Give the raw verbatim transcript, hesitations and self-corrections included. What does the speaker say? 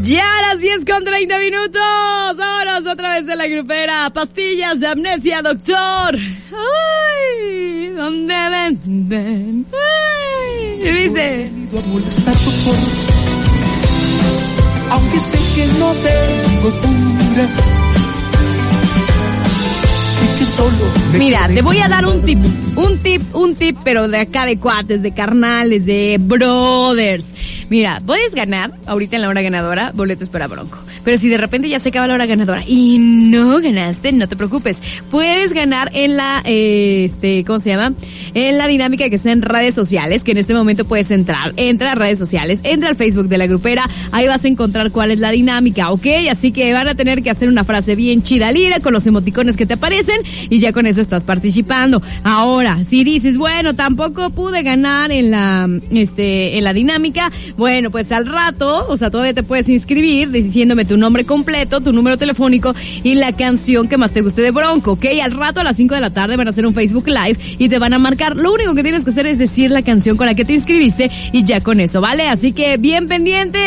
Ya a las diez con treinta minutos. Vámonos otra vez de la grupera. Pastillas de amnesia, doctor. Ay, ¿dónde venden? Ay, y dice. Aunque sé que no tengo cura. Mira, te voy a dar un tip, un tip, un tip, pero de acá de cuates, de carnales, de brothers. Mira, puedes ganar ahorita en la hora ganadora boletos para Bronco. Pero si de repente ya se acaba la hora ganadora y no ganaste, no te preocupes. Puedes ganar en la, eh, este, ¿cómo se llama? En la dinámica que está en redes sociales, que en este momento puedes entrar. Entra a redes sociales, entra al Facebook de la grupera, ahí vas a encontrar cuál es la dinámica, ¿ok? Así que van a tener que hacer una frase bien chida lira con los emoticones que te aparecen y ya con eso estás participando. Ahora, si dices, bueno, tampoco pude ganar en la, este, en la dinámica, bueno, pues al rato, o sea, todavía te puedes inscribir diciéndome tu nombre completo, tu número telefónico y la canción que más te guste de Bronco, ¿ok? Al rato a las cinco de la tarde van a hacer un Facebook Live y te van a marcar. Lo único que tienes que hacer es decir la canción con la que te inscribiste y ya con eso, ¿vale? Así que bien pendiente.